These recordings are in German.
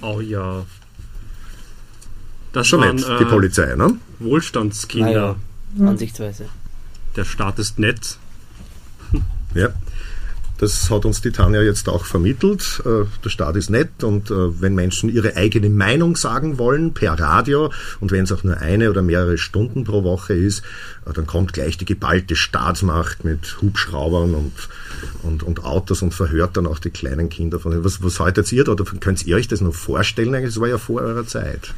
Oh ja. Das schon waren, nett, die Polizei, ne? Wohlstandskinder. Ansichtsweise. Der Staat ist nett. Ja. Das hat uns die Tanja jetzt auch vermittelt. Der Staat ist nett und wenn Menschen ihre eigene Meinung sagen wollen per Radio und wenn es auch nur eine oder mehrere Stunden pro Woche ist, dann kommt gleich die geballte Staatsmacht mit Hubschraubern und Autos und verhört dann auch die kleinen Kinder von denen. Was haltet ihr da? Oder könnt ihr euch das noch vorstellen? Eigentlich, das war ja vor eurer Zeit.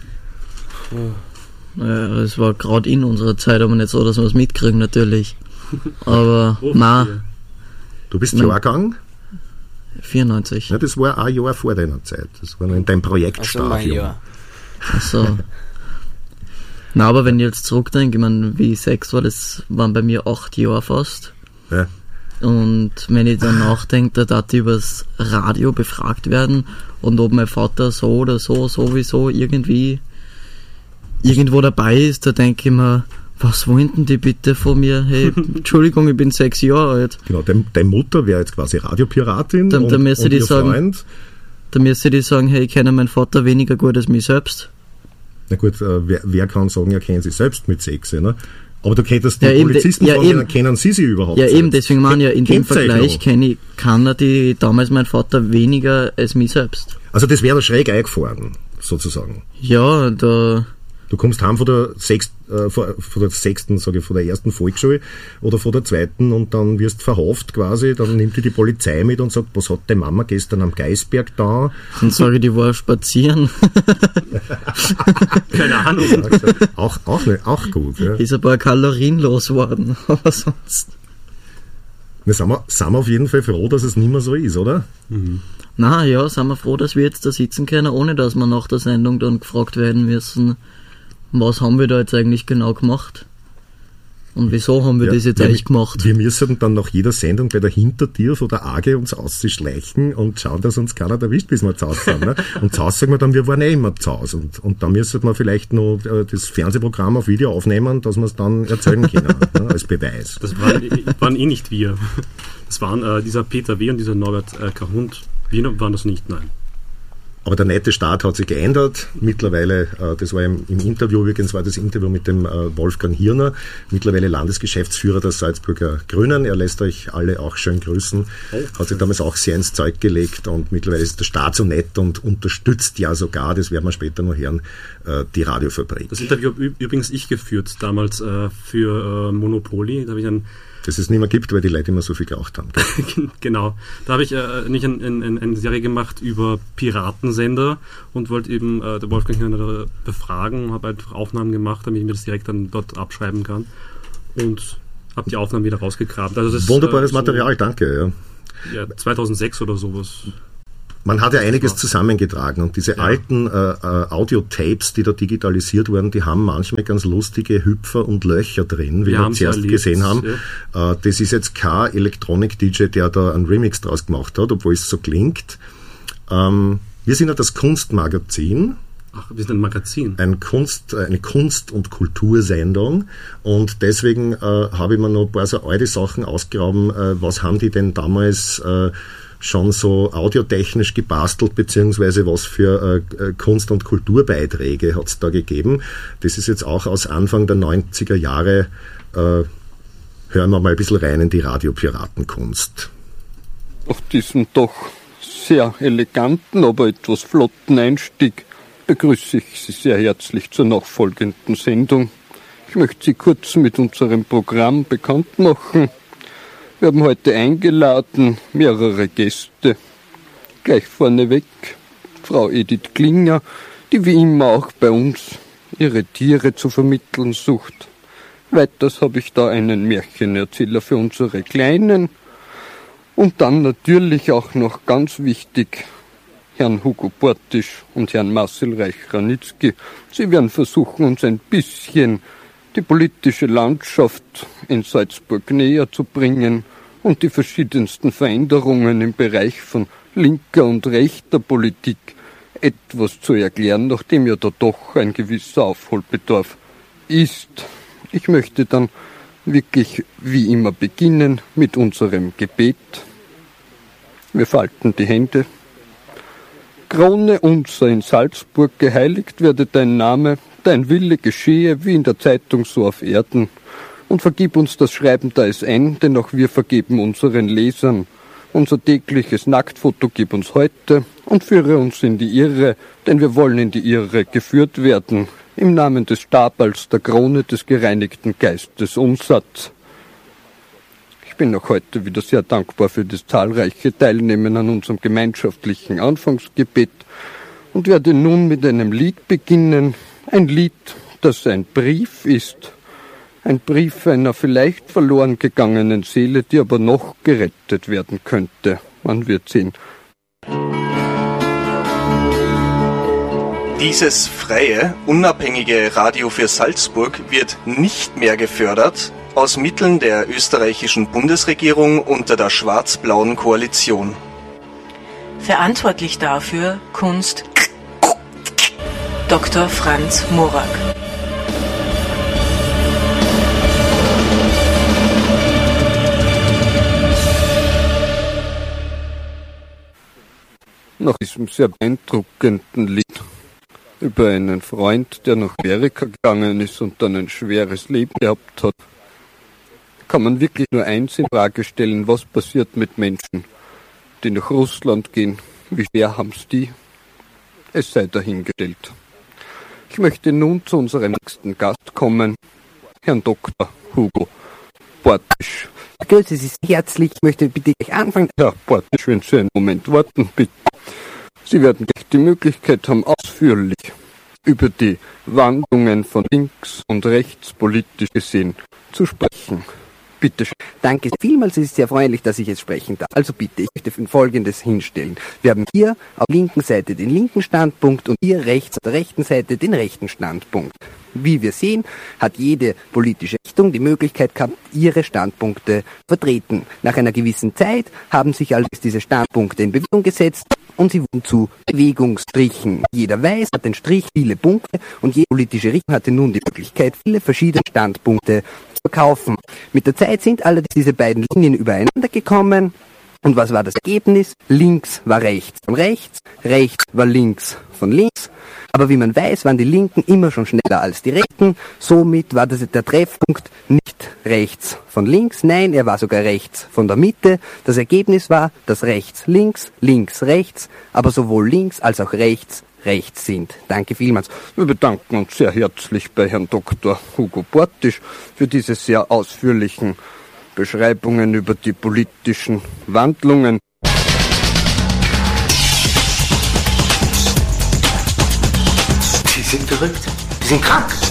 Ja, es war gerade in unserer Zeit, aber nicht so, dass wir es mitkriegen natürlich. Aber Du bist Jahrgang? 94. Ja, das war ein Jahr vor deiner Zeit. Das war noch in deinem Projektstadium. Achso. Na, aber wenn ich jetzt zurückdenke, ich meine, wie ich 6 war, das waren bei mir 8 Jahre fast. Ja. Und wenn ich dann nachdenke, da darf ich übers Radio befragt werden und ob mein Vater so oder so sowieso irgendwo dabei ist, da denke ich mir, was wollen denn die bitte von mir? Hey, Entschuldigung, ich bin 6 Jahre alt. Genau, deine Mutter wäre jetzt quasi Radiopiratin und ihr Freund. Da müsste die sagen, hey, ich kenne meinen Vater weniger gut als mich selbst. Na gut, wer kann sagen, er kennt sich selbst mit 6, ne? Aber du könntest die Polizisten fragen, kennen sie sich überhaupt Ja, selbst? eben, deswegen meine ich ja, in dem Vergleich kann damals mein Vater weniger als mich selbst. Also das wäre da schräg eingefahren, sozusagen. Ja, Du kommst heim von der ersten Volksschule oder von der zweiten und dann wirst verhaftet quasi, dann nimmt die Polizei mit und sagt, was hat die Mama gestern am Geisberg da? Dann sage ich, die war spazieren. Keine Ahnung. Auch gut. Ja. Ist ein paar Kalorien losgeworden, aber sonst... Wir sind auf jeden Fall froh, dass es nicht mehr so ist, oder? Mhm. Na ja, sind wir froh, dass wir jetzt da sitzen können, ohne dass wir nach der Sendung dann gefragt werden müssen, was haben wir da jetzt eigentlich genau gemacht? Und wieso haben wir das jetzt eigentlich gemacht? Wir müssen dann nach jeder Sendung bei der Hintertür von der AG uns auszuschleichen und schauen, dass uns keiner erwischt, bis wir zu Hause sind. Ne? Und zu Hause sagen wir dann, wir waren immer zu Hause. Und dann müssen wir vielleicht noch das Fernsehprogramm auf Video aufnehmen, dass wir es dann erzählen können, ne? Als Beweis. Das waren nicht wir. Das waren dieser Peter W. und dieser Norbert Kahund. Wir waren das nicht, nein. Aber der nette Staat hat sich geändert. Mittlerweile, das war im Interview, übrigens war das Interview mit dem Wolfgang Hirner, mittlerweile Landesgeschäftsführer der Salzburger Grünen. Er lässt euch alle auch schön grüßen. Hat sich damals auch sehr ins Zeug gelegt und mittlerweile ist der Staat so nett und unterstützt ja sogar, das werden wir später noch hören, die Radiofabrik. Das Interview habe übrigens ich geführt, damals für Monopoly. Da habe ich dass es nicht mehr gibt, weil die Leute immer so viel geraucht haben. Genau. Da habe ich eine Serie gemacht über Piratensender und wollte eben der Wolfgang Hirner befragen, habe einfach Aufnahmen gemacht, damit ich mir das direkt dann dort abschreiben kann und habe die Aufnahmen wieder rausgegraben. Also das wunderbares Material, danke. Ja, 2006 oder sowas. Man hat ja einiges zusammengetragen und diese alten Audiotapes, die da digitalisiert wurden, die haben manchmal ganz lustige Hüpfer und Löcher drin, wie wir zuerst gesehen haben. Ja. Das ist jetzt kein Electronic-DJ, der da einen Remix draus gemacht hat, obwohl es so klingt. Wir sind ja das Kunstmagazin. Ach, wir sind ein Magazin. Eine Kunst- und Kultursendung und deswegen habe ich mir noch ein paar so alte Sachen ausgegraben. Was haben die denn damals schon so audiotechnisch gebastelt, beziehungsweise was für Kunst- und Kulturbeiträge hat es da gegeben. Das ist jetzt auch aus Anfang der 90er Jahre. Hören wir mal ein bisschen rein in die Radiopiratenkunst. Auf diesem doch sehr eleganten, aber etwas flotten Einstieg begrüße ich Sie sehr herzlich zur nachfolgenden Sendung. Ich möchte Sie kurz mit unserem Programm bekannt machen. Wir haben heute eingeladen mehrere Gäste. Gleich vorneweg Frau Edith Klinger, die wie immer auch bei uns ihre Tiere zu vermitteln sucht. Weiters habe ich da einen Märchenerzähler für unsere Kleinen. Und dann natürlich auch noch ganz wichtig Herrn Hugo Portisch und Herrn Marcel Reich-Ranitzky. Sie werden versuchen, uns ein bisschen die politische Landschaft in Salzburg näher zu bringen und die verschiedensten Veränderungen im Bereich von linker und rechter Politik etwas zu erklären, nachdem ja da doch ein gewisser Aufholbedarf ist. Ich möchte dann wirklich wie immer beginnen mit unserem Gebet. Wir falten die Hände. Krone unser in Salzburg, geheiligt werde dein Name, dein Wille geschehe, wie in der Zeitung so auf Erden. Und vergib uns das Schreiben, da es ein, denn auch wir vergeben unseren Lesern. Unser tägliches Nacktfoto gib uns heute und führe uns in die Irre, denn wir wollen in die Irre geführt werden. Im Namen des Stabals, der Krone des gereinigten Geistes, Umsatz. Ich bin auch heute wieder sehr dankbar für das zahlreiche Teilnehmen an unserem gemeinschaftlichen Anfangsgebet und werde nun mit einem Lied beginnen. Ein Lied, das ein Brief ist. Ein Brief einer vielleicht verloren gegangenen Seele, die aber noch gerettet werden könnte. Man wird sehen. Dieses freie, unabhängige Radio für Salzburg wird nicht mehr gefördert aus Mitteln der österreichischen Bundesregierung unter der schwarz-blauen Koalition. Verantwortlich dafür Kunst Dr. Franz Morak. Nach diesem sehr beeindruckenden Lied über einen Freund, der nach Amerika gegangen ist und dann ein schweres Leben gehabt hat, kann man wirklich nur eins in Frage stellen: Was passiert mit Menschen, die nach Russland gehen? Wie schwer haben's die? Es sei dahingestellt. Ich möchte nun zu unserem nächsten Gast kommen, Herrn Dr. Hugo Portisch. Grüße Sie herzlich. Ich möchte bitte gleich anfangen. Herr Portisch, wenn Sie einen Moment warten, bitte. Sie werden gleich die Möglichkeit haben, ausführlich über die Wandlungen von links und rechts politisch gesehen zu sprechen. Bitte schön. Danke vielmals, es ist sehr freundlich, dass ich jetzt sprechen darf. Also bitte, ich möchte Folgendes hinstellen. Wir haben hier auf der linken Seite den linken Standpunkt und hier rechts auf der rechten Seite den rechten Standpunkt. Wie wir sehen, hat jede politische Richtung die Möglichkeit gehabt, ihre Standpunkte vertreten. Nach einer gewissen Zeit haben sich allerdings diese Standpunkte in Bewegung gesetzt und sie wurden zu Bewegungsstrichen. Jeder weiß, hat den Strich viele Punkte und jede politische Richtung hatte nun die Möglichkeit, viele verschiedene Standpunkte zu verkaufen. Mit der Zeit sind allerdings diese beiden Linien übereinander gekommen. Und was war das Ergebnis? Links war rechts von rechts, rechts war links von links. Aber wie man weiß, waren die Linken immer schon schneller als die Rechten. Somit war das der Treffpunkt nicht rechts von links, nein, er war sogar rechts von der Mitte. Das Ergebnis war, dass rechts links, links rechts, aber sowohl links als auch rechts rechts sind. Danke vielmals. Wir bedanken uns sehr herzlich bei Herrn Dr. Hugo Portisch für diese sehr ausführlichen Beschreibungen über die politischen Wandlungen. Sie sind verrückt. Sie sind krank.